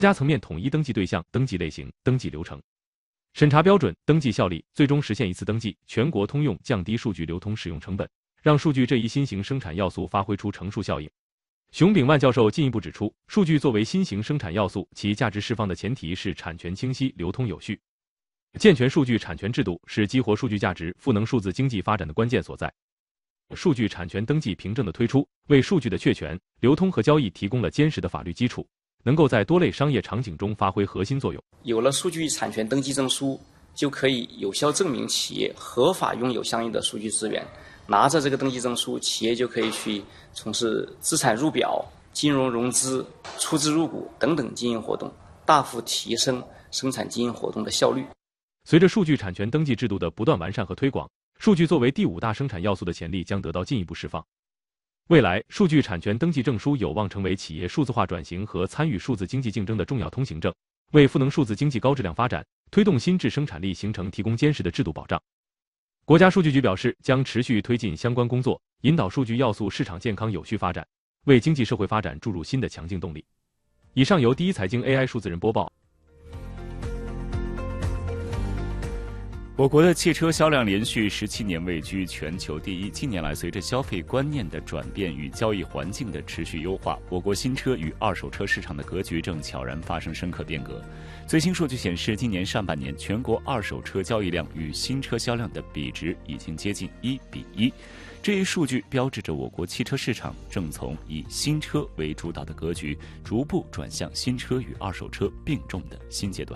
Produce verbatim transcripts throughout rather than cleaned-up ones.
家层面统一登记对象、登记类型、登记流程、审查标准、登记效力，最终实现一次登记，全国通用，降低数据流通使用成本，让数据这一新型生产要素发挥出乘数效应。熊秉万教授进一步指出，数据作为新型生产要素，其价值释放的前提是产权清晰、流通有序。健全数据产权制度是激活数据价值、赋能数字经济发展的关键所在。数据产权登记凭证的推出，为数据的确权、流通和交易提供了坚实的法律基础，能够在多类商业场景中发挥核心作用。 有了数据产权登记证书，就可以有效证明企业合法拥有相应的数据资源。拿着这个登记证书，企业就可以去从事资产入表、金融融资、出资入股等等经营活动，大幅提升生产经营活动的效率。 随着数据产权登记制度的不断完善和推广，数据作为第五大生产要素的潜力将得到进一步释放。未来，数据产权登记证书有望成为企业数字化转型和参与数字经济竞争的重要通行证，为赋能数字经济高质量发展、推动新质生产力形成提供坚实的制度保障。国家数据局表示，将持续推进相关工作，引导数据要素市场健康有序发展，为经济社会发展注入新的强劲动力。以上由第一财经 A I 数字人播报。 我国的汽车销量连续十七年位居全球第一。近年来，随着消费观念的转变与交易环境的持续优化，我国新车与二手车市场的格局正悄然发生深刻变革。最新数据显示，今年上半年全国二手车交易量与新车销量的比值已经接近一比一。这一数据标志着我国汽车市场正从以新车为主导的格局，逐步转向新车与二手车并重的新阶段。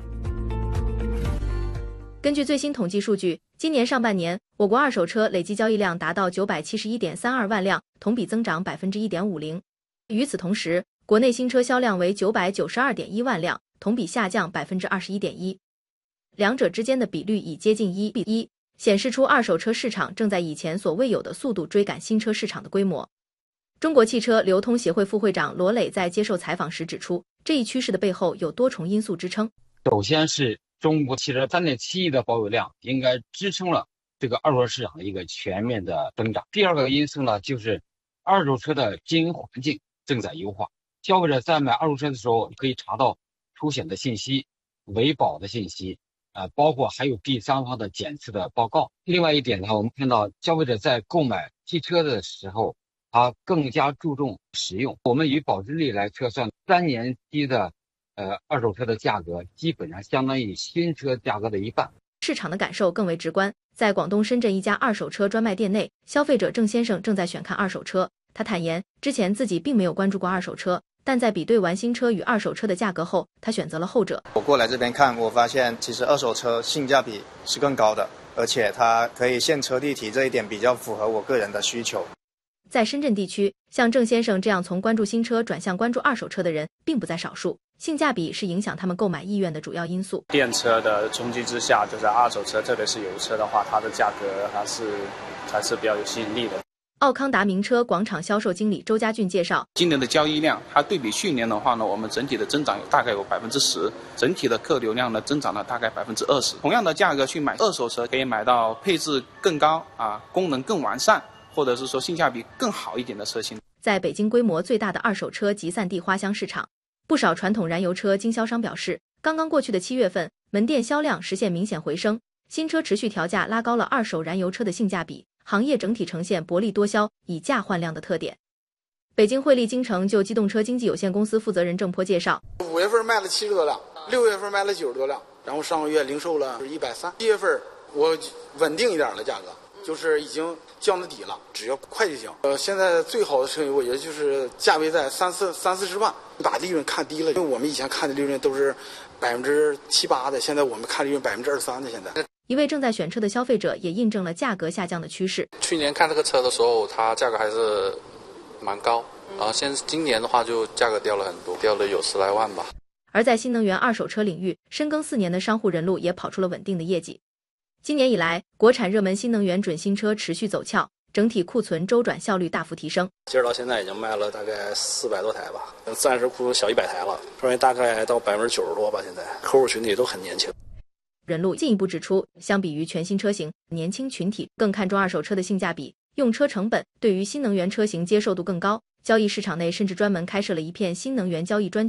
根据最新统计数据，今年上半年，我国二手车累计交易量达到九百七十一点三二万辆，同比增长百分之一点五零。与此同时，国内新车销量为九百九十二点一万辆，同比下降百分之二十一点一。两者之间的比率已接近一比一，显示出二手车市场正在以前所未有的速度追赶新车市场的规模。中国汽车流通协会副会长罗磊在接受采访时指出，这一趋势的背后有多重因素支撑。 首先是中国汽车 三点七亿的保有量应该支撑了这个二手车市场的一个全面的增长。第二个因素呢，就是二手车的经营环境正在优化，消费者在买二手车的时候可以查到出险的信息、维保的信息，呃，包括还有第三方的检测的报告。另外一点呢，我们看到消费者在购买汽车的时候，他更加注重实用。我们以保值率来测算，三年期的呃，二手车的价格基本上相当于新车价格的一半。 市场的感受更为直观，在广东深圳一家二手车专卖店内，消费者郑先生正在选看二手车。他坦言，之前自己并没有关注过二手车，但在比对完新车与二手车的价格后，他选择了后者。 我过来这边看，我发现其实二手车性价比是更高的，而且它可以现车立体，这一点比较符合我个人的需求。 在深圳地区，像郑先生这样从关注新车转向关注二手车的人并不在少数，性价比是影响他们购买意愿的主要因素。 电车的冲击之下，就是二手车，特别是油车的话，它的价格还是还是比较有吸引力的。 奥康达名车广场销售经理周家俊介绍， 今年的交易量，它对比去年的话呢，我们整体的增长有大概有百分之十，整体的客流量呢增长了大概百分之二十。同样的价格去买二手车，可以买到配置更高啊，功能更完善，或者是说性价比更好一点的车型。 在北京规模最大的二手车集散地花乡市场，不少传统燃油车经销商表示，刚刚过去的七月份，门店销量实现明显回升，新车持续调价拉高了二手燃油车的性价比，行业整体呈现薄利多销、以价换量的特点。北京汇利京城就机动车经纪有限公司负责人郑波介绍， 五月份卖了七十多辆，六月份卖了九十多辆，然后上个月零售了一百三，七月份我稳定一点的价格，就是已经降到底了，只要快就行。呃，现在最好的车我觉得就是价位在三四三四十万，把利润看低了，因为我们以前看的利润都是百分之七八的，现在我们看利润百分之二三的。现在一位正在选车的消费者也印证了价格下降的趋势。 去年看这个车的时候，它价格还是蛮高，然后现今年的话就价格掉了很多，掉了有十来万吧。 而在新能源二手车领域，深耕四年的商户人路也跑出了稳定的业绩。今年以来，国产热门新能源准新车持续走俏，整体库存周转效率大幅提升。 截止到现在已经卖了大概四百多台吧，暂时库存小一百台了，说明大概到百分之九十多吧。现在客户群体都很年轻。 任路进一步指出，相比于全新车型，年轻群体更看重二手车的性价比、用车成本，对于新能源车型接受度更高。交易市场内甚至专门开设了一片新能源交易专区，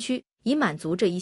以满足这一